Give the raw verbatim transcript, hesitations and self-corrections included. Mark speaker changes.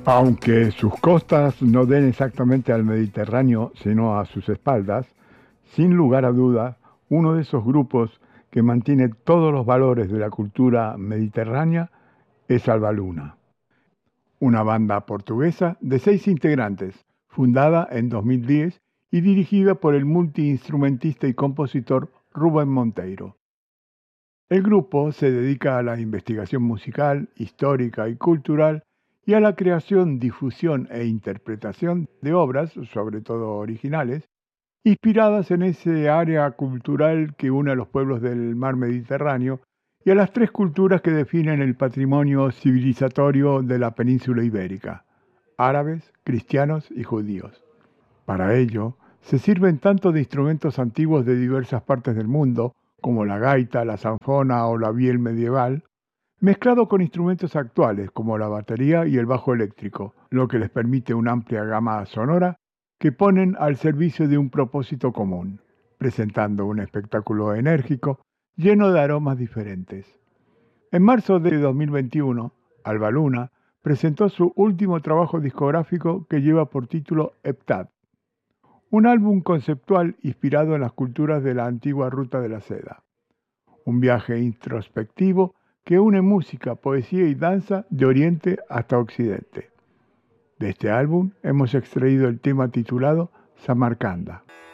Speaker 1: Aunque sus costas no den exactamente al Mediterráneo, sino a sus espaldas, sin lugar a duda, uno de esos grupos que mantiene todos los valores de la cultura mediterránea es Albaluna, una banda portuguesa de seis integrantes, fundada en dos mil diez y dirigida por el multiinstrumentista y compositor Rubén Monteiro. El grupo se dedica a la investigación musical, histórica y cultural y a la creación, difusión e interpretación de obras, sobre todo originales, inspiradas en ese área cultural que une a los pueblos del mar Mediterráneo y a las tres culturas que definen el patrimonio civilizatorio de la península ibérica: árabes, cristianos y judíos. Para ello, se sirven tanto de instrumentos antiguos de diversas partes del mundo, como la gaita, la zanfona o la viel medieval, mezclado con instrumentos actuales como la batería y el bajo eléctrico, lo que les permite una amplia gama sonora que ponen al servicio de un propósito común, presentando un espectáculo enérgico lleno de aromas diferentes. En marzo de dos mil veintiuno, Albaluna presentó su último trabajo discográfico que lleva por título Heptad, un álbum conceptual inspirado en las culturas de la antigua Ruta de la Seda, un viaje introspectivo que une música, poesía y danza de Oriente hasta Occidente. De este álbum hemos extraído el tema titulado Samarcanda.